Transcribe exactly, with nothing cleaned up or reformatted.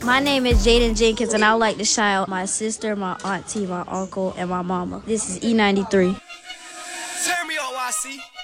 My name is Jaden Jenkins, and I would like to shout out my sister, my auntie, my uncle, and my mama. This is E ninety-three. Turn me up, Y C.